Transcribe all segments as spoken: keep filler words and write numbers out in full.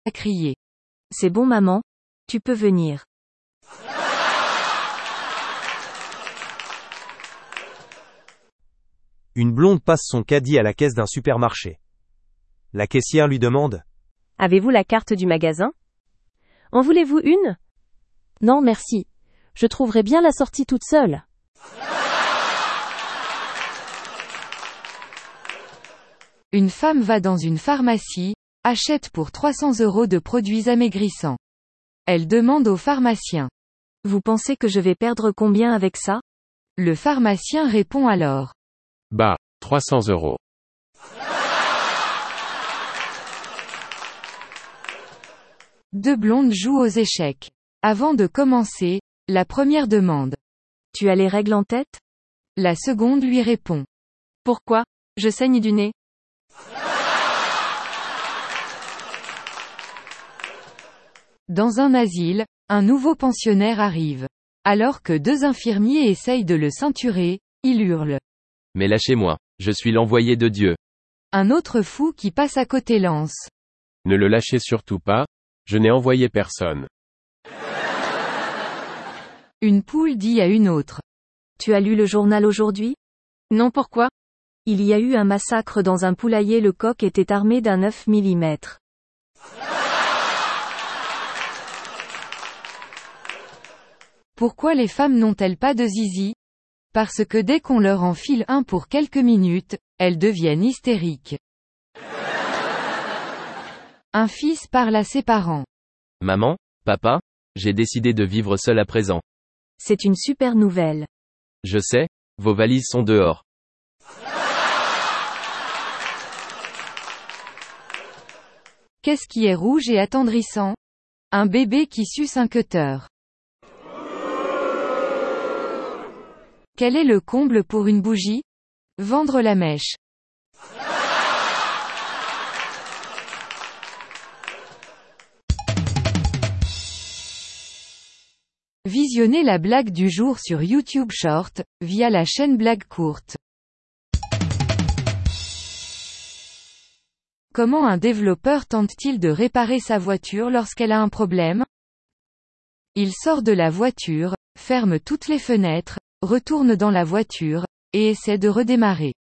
a crié. C'est bon maman, tu peux venir. Une blonde passe son caddie à la caisse d'un supermarché. La caissière lui demande : Avez-vous la carte du magasin ? En voulez-vous une ? Non merci. Je trouverai bien la sortie toute seule. Une femme va dans une pharmacie, achète pour trois cents euros de produits amaigrissants. Elle demande au pharmacien. Vous pensez que je vais perdre combien avec ça ? Le pharmacien répond alors. Bah, trois cents euros. Deux blondes jouent aux échecs. Avant de commencer, la première demande. Tu as les règles en tête ? La seconde lui répond. Pourquoi ? Je saigne du nez. Dans un asile, un nouveau pensionnaire arrive. Alors que deux infirmiers essayent de le ceinturer, il hurle. Mais lâchez-moi, je suis l'envoyé de Dieu. Un autre fou qui passe à côté lance. Ne le lâchez surtout pas, je n'ai envoyé personne. Une poule dit à une autre. Tu as lu le journal aujourd'hui ? Non, pourquoi ? Il y a eu un massacre dans un poulailler, le coq était armé d'un neuf millimètres. Pourquoi les femmes n'ont-elles pas de zizi ? Parce que dès qu'on leur enfile un pour quelques minutes, elles deviennent hystériques. Un fils parle à ses parents. Maman, papa, j'ai décidé de vivre seul à présent. C'est une super nouvelle. Je sais, vos valises sont dehors. Qu'est-ce qui est rouge et attendrissant ? Un bébé qui suce un cutter. Quel est le comble pour une bougie ? Vendre la mèche. Visionnez la blague du jour sur YouTube Short, via la chaîne Blague Courte. Comment un développeur tente-t-il de réparer sa voiture lorsqu'elle a un problème ? Il sort de la voiture, ferme toutes les fenêtres, retourne dans la voiture, et essaie de redémarrer.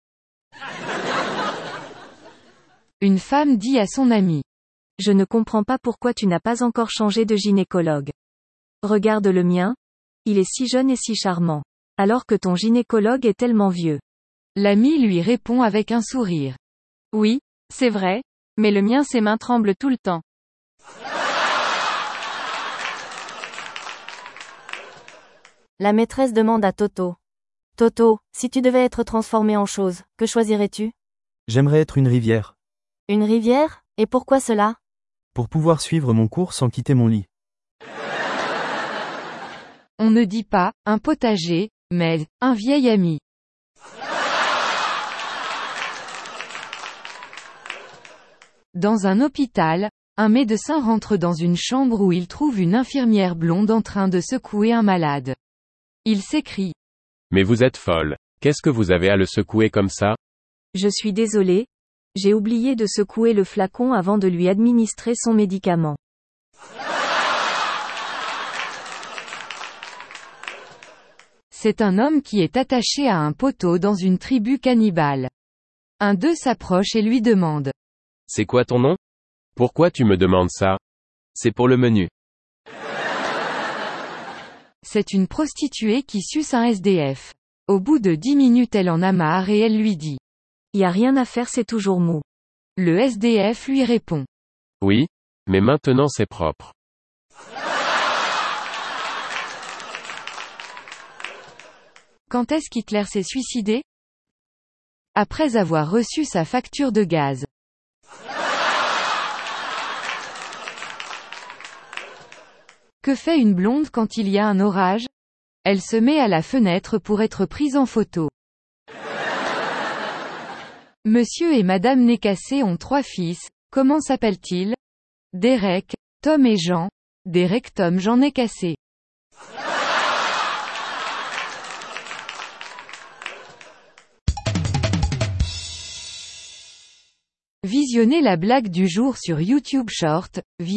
Une femme dit à son ami. Je ne comprends pas pourquoi tu n'as pas encore changé de gynécologue. Regarde le mien. Il est si jeune et si charmant. Alors que ton gynécologue est tellement vieux. L'ami lui répond avec un sourire. Oui, c'est vrai, mais le mien ses mains tremblent tout le temps. La maîtresse demande à Toto. Toto, si tu devais être transformé en chose, que choisirais-tu ? J'aimerais être une rivière. Une rivière ? Et pourquoi cela ? Pour pouvoir suivre mon cours sans quitter mon lit. On ne dit pas un potager, mais un vieil ami. Dans un hôpital, un médecin rentre dans une chambre où il trouve une infirmière blonde en train de secouer un malade. Il s'écrie. Mais vous êtes folle. Qu'est-ce que vous avez à le secouer comme ça ? Je suis désolé. J'ai oublié de secouer le flacon avant de lui administrer son médicament. C'est un homme qui est attaché à un poteau dans une tribu cannibale. Un d'eux s'approche et lui demande. C'est quoi ton nom ? Pourquoi tu me demandes ça ? C'est pour le menu. C'est une prostituée qui suce un S D F. Au bout de dix minutes elle en a marre et elle lui dit. Y a rien à faire, c'est toujours mou. Le S D F lui répond. Oui, mais maintenant c'est propre. Quand est-ce qu'Hitler s'est suicidé ? Après avoir reçu sa facture de gaz. Que fait une blonde quand il y a un orage ? Elle se met à la fenêtre pour être prise en photo. Monsieur et Madame Nécassé ont trois fils, comment s'appellent-ils ? Derek, Tom et Jean. Derek Tom Jean Nécassé. Visionnez la blague du jour sur YouTube Short, via